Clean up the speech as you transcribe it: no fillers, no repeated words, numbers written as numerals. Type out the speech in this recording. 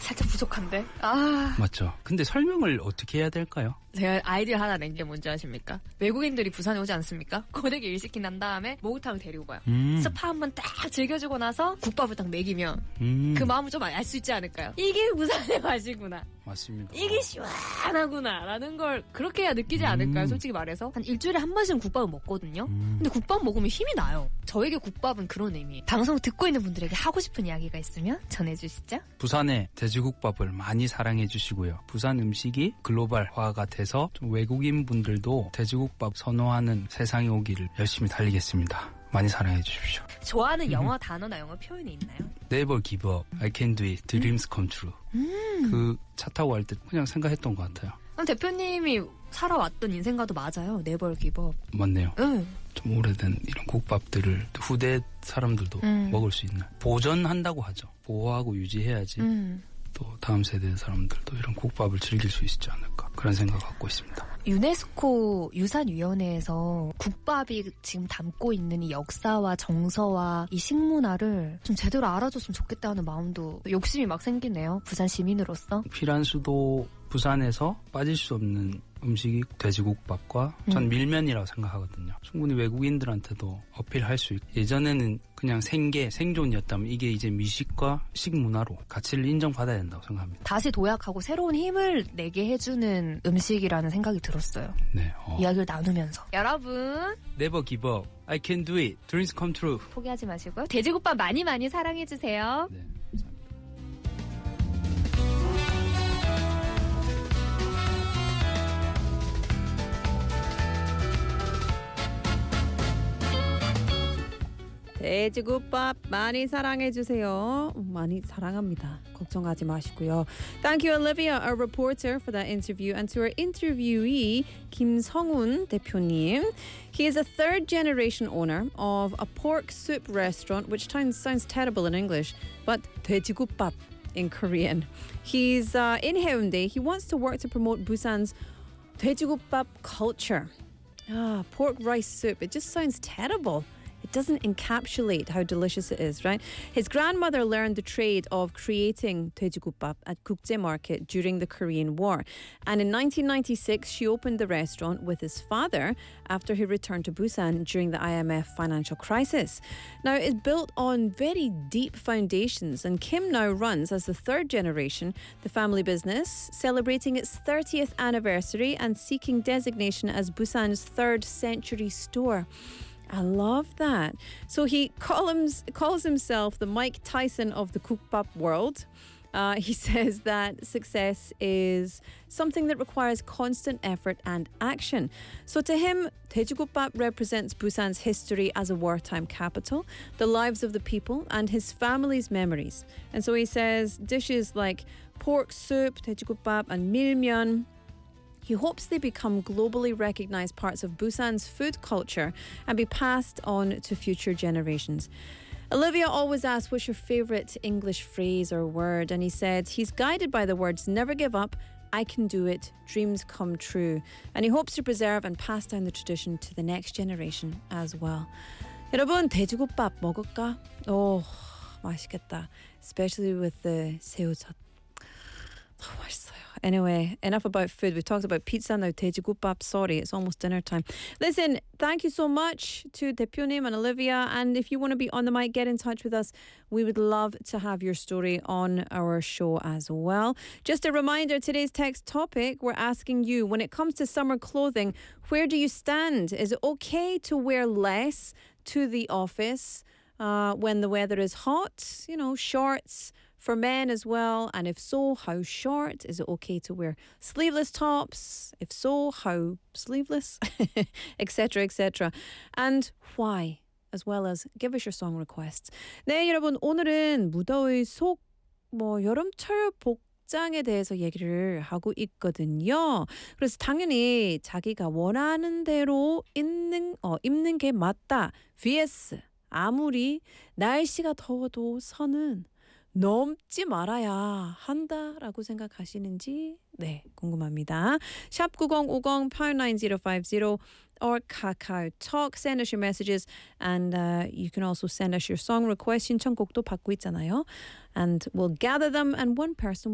살짝 부족한데? 맞죠. 근데 설명을 어떻게 해야 될까요? 제가 아이디어 하나 낸 게 뭔지 아십니까? 외국인들이 부산에 오지 않습니까? 거되게 일 시킨 난 다음에 목욕탕을 데리고 가요. 스파 한번 딱 즐겨주고 나서 국밥을 딱 먹이면 그 마음을 좀 알 수 있지 않을까요? 이게 부산의 맛이구나. 맞습니다. 이게 시원하구나 라는 걸 그렇게 해야 느끼지 않을까요? 솔직히 말해서 한 일주일에 한 번씩은 국밥을 먹거든요. 근데 국밥 먹으면 힘이 나요. 저에게 국밥은 그런 의미. 방송 듣고 있는 분들에게 하고 싶은 이야기가 있으면 전해주시죠. 부산의 돼지국밥을 많이 사랑해 주시고요. 부산 음식이 글로벌화가 돼서 좀 외국인 분들도 돼지국밥 선호하는 세상이 오기를 열심히 달리겠습니다. 많이 사랑해 주십시오. 좋아하는 영어 단어나 영어 표현이 있나요? Never give up. I can do it. Dreams come true. 그 차 타고 갈 때 그냥 생각했던 것 같아요. 대표님이 살아왔던 인생과도 맞아요. Never give up. 맞네요. 응. 좀 오래된 이런 국밥들을 후대 사람들도 먹을 수 있는. 보존한다고 하죠. 보호하고 유지해야지 또 다음 세대 사람들도 이런 국밥을 즐길 수 있지 않을까. 그런 생각 갖고 있습니다. 유네스코 유산위원회에서 국밥이 지금 담고 있는 이 역사와 정서와 이 식문화를 좀 제대로 알아줬으면 좋겠다는 마음도 욕심이 막 생기네요. 부산 시민으로서. 피란 수도 부산에서 빠질 수 없는 음식이 돼지국밥과 전 밀면이라고 생각하거든요. 충분히 외국인들한테도 어필할 수 있고 예전에는 그냥 생존이었다면 이게 이제 미식과 식문화로 가치를 인정받아야 된다고 생각합니다. 다시 도약하고 새로운 힘을 내게 해주는 음식이라는 생각이 들었어요. 네, 이야기를 나누면서. 여러분 Never give up. I can do it. Dreams come true. 포기하지 마시고요. 돼지국밥 많이 많이 사랑해주세요. 네. 돼지국밥 많이 사랑해주세요. 많이 사랑합니다. 걱정하지 마시고요. Thank you, Olivia, our reporter, for that interview. And to our interviewee, 김성훈 대표님. He is a third-generation owner of a pork soup restaurant, which sounds terrible in English, but 돼지국밥 in Korean. He's in Haeundae. He wants to work to promote Busan's 돼지국밥 culture. Pork rice soup. It just sounds terrible. It doesn't encapsulate how delicious it is, right? His grandmother learned the trade of creating 돼지국밥 at Gukje Market during the Korean War. And in 1996, she opened the restaurant with his father after he returned to Busan during the IMF financial crisis. Now, it's built on very deep foundations, and Kim now runs, as the third generation, the family business, celebrating its 30th anniversary and seeking designation as Busan's third century store. I love that. So he calls himself the Mike Tyson of the 국밥 world. He says that success is something that requires constant effort and action. So to him, 돼지국밥 represents Busan's history as a wartime capital, the lives of the people, and his family's memories. And so he says dishes like pork soup, 돼지국밥, and 밀면. He hopes they become globally recognized parts of Busan's food culture and be passed on to future generations. Olivia always asks, what's your favorite English phrase or word? And he said he's guided by the words, never give up, I can do it, dreams come true. And he hopes to preserve and pass down the tradition to the next generation as well. 여러분, 돼지국밥 먹을까? 오, 맛있겠다. Especially with the 새우젓. 맛있어요. Anyway, enough about food. We've talked about pizza now. 돼지국밥. Sorry, it's almost dinner time. Listen, thank you so much to 대표님 and Olivia. And if you want to be on the mic, get in touch with us. We would love to have your story on our show as well. Just a reminder, today's text topic, we're asking you, when it comes to summer clothing, where do you stand? Is it okay to wear less to the office when the weather is hot? You know, shorts for men as well, and if so, how short? Is it okay to wear sleeveless tops? If so, how sleeveless? etc, etc. And why? As well as give us your song requests. 네, 여러분, 오늘은 무더위 속 여름철 복장에 대해서 얘기를 하고 있거든요. 그래서 당연히 자기가 원하는 대로 입는 게 맞다. vs 아무리 날씨가 더워도 선은 넘지 말아야 한다라고 생각하시는지 네, 궁금합니다. 샵 9050 #9050 or Kakao Talk. Send us your messages and you can also send us your song request. 신청곡도 받고 있잖아요. And we'll gather them and one person